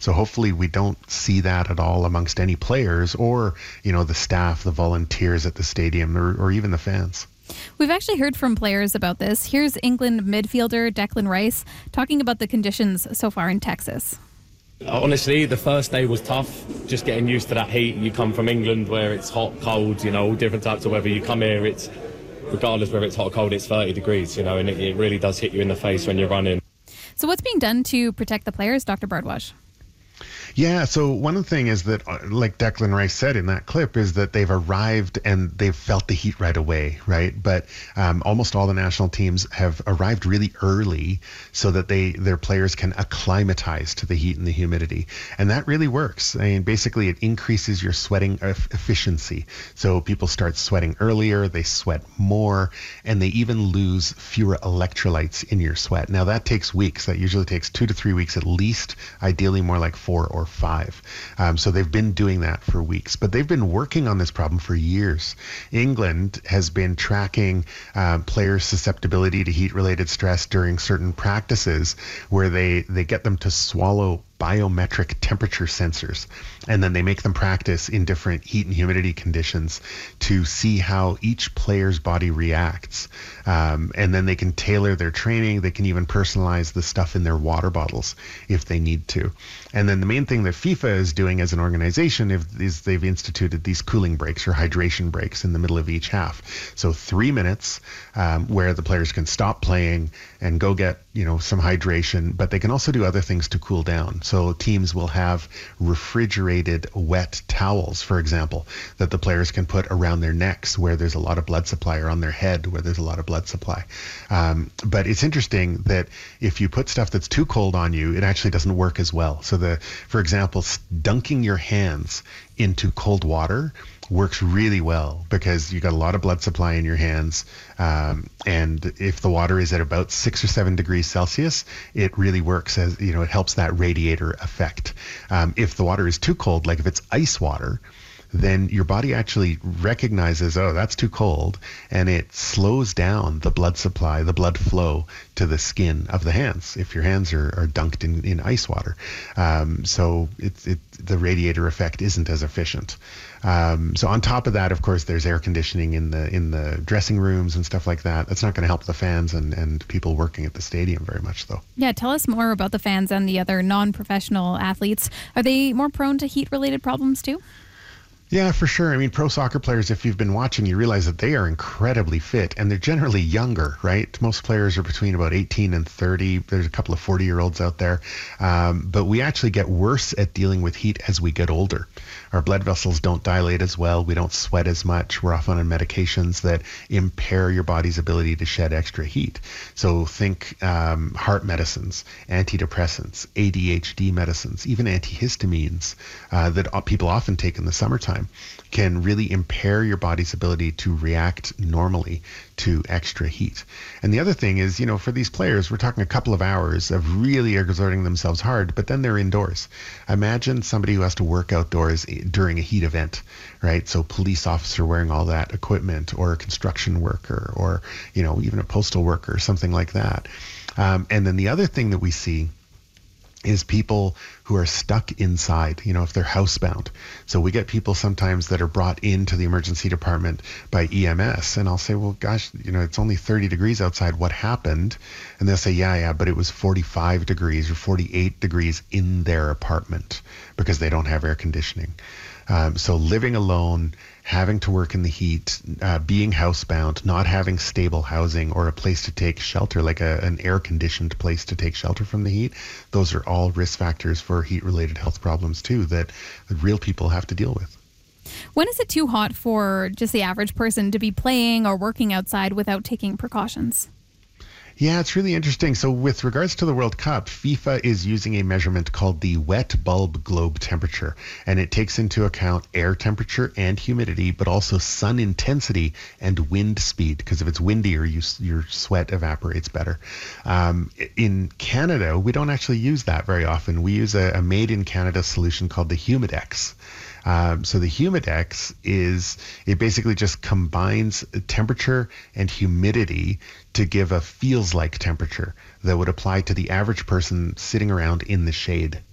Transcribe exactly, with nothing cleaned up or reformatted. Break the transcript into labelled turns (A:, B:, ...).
A: So hopefully we don't see that at all amongst any players or, you know, the staff, the volunteers at the stadium, or, or even the fans.
B: We've actually heard from players about this. Here's England midfielder Declan Rice talking about the conditions so far in Texas.
C: Honestly, the first day was tough, just getting used to that heat. You come from England where it's hot, cold, you know, all different types of weather. You come here, it's, regardless whether it's hot or cold, it's thirty degrees, you know, and it, it really does hit you in the face when you're running.
B: So what's being done to protect the players, Doctor Bardwaj?
A: Yeah, so one thing is that, uh, like Declan Rice said in that clip, is that they've arrived and they've felt the heat right away, right? But um, almost all the national teams have arrived really early so that they their players can acclimatize to the heat and the humidity. And that really works. I mean, basically, it increases your sweating efficiency. So people start sweating earlier, they sweat more, and they even lose fewer electrolytes in your sweat. Now, that takes weeks. That usually takes two to three weeks at least, ideally more like four or five. Um, so they've been doing that for weeks, but they've been working on this problem for years. England has been tracking um, players' susceptibility to heat-related stress during certain practices where they, they get them to swallow biometric temperature sensors, and then they make them practice in different heat and humidity conditions to see how each player's body reacts. Um, and then they can tailor their training. They can even personalize the stuff in their water bottles if they need to. And then the main thing that FIFA is doing as an organization is they've instituted these cooling breaks or hydration breaks in the middle of each half. So three minutes um, where the players can stop playing and go get, you know, some hydration, but they can also do other things to cool down. So teams will have refrigerated wet towels, for example, that the players can put around their necks where there's a lot of blood supply, or on their head where there's a lot of blood supply. Um, but it's interesting that if you put stuff that's too cold on you, it actually doesn't work as well. So the, for example, dunking your hands into cold water works really well because you got a lot of blood supply in your hands. Um, and if the water is at about six or seven degrees Celsius, it really works as, you know, it helps that radiator effect. Um, if the water is too cold, like if it's ice water, then your body actually recognizes, oh, that's too cold, and it slows down the blood supply, the blood flow to the skin of the hands if your hands are, are dunked in, in ice water. Um, so it, it, the radiator effect isn't as efficient. Um, so on top of that, of course, there's air conditioning in the in the dressing rooms and stuff like that. That's not going to help the fans and, and people working at the stadium very much, though.
B: Yeah, tell us more about the fans and the other non-professional athletes. Are they more prone to heat-related problems too?
A: Yeah, for sure. I mean, pro soccer players, if you've been watching, you realize that they are incredibly fit, and they're generally younger, right? Most players are between about eighteen and thirty. There's a couple of forty-year-olds out there. Um, but we actually get worse at dealing with heat as we get older. Our blood vessels don't dilate as well. We don't sweat as much. We're often on medications that impair your body's ability to shed extra heat. So think um, heart medicines, antidepressants, A D H D medicines, even antihistamines uh, that people often take in the summertime can really impair your body's ability to react normally to extra heat. And the other thing is, you know, for these players, we're talking a couple of hours of really exerting themselves hard, but then they're indoors. Imagine somebody who has to work outdoors during a heat event, right? So police officer wearing all that equipment, or a construction worker, or, you know, even a postal worker, something like that. Um, and then the other thing that we see is people who are stuck inside, you know, if they're housebound. So we get people sometimes that are brought into the emergency department by E M S, and I'll say, well, gosh, you know, it's only thirty degrees outside. What happened? And they'll say, yeah, yeah, but it was forty-five degrees or forty-eight degrees in their apartment because they don't have air conditioning. Um, so living alone, having to work in the heat, uh, being housebound, not having stable housing or a place to take shelter, like a, an air-conditioned place to take shelter from the heat, those are all risk factors for heat-related health problems too that real people have to deal with.
B: When is it too hot for just the average person to be playing or working outside without taking precautions?
A: Yeah, it's really interesting. So with regards to the World Cup, FIFA is using a measurement called the wet bulb globe temperature, and it takes into account air temperature and humidity, but also sun intensity and wind speed, because if it's windier, you, your sweat evaporates better. Um, in Canada, we don't actually use that very often. We use a, a made-in-Canada solution called the Humidex. Um, so the Humidex is, it basically just combines temperature and humidity to give a feels like temperature that would apply to the average person sitting around in the shade.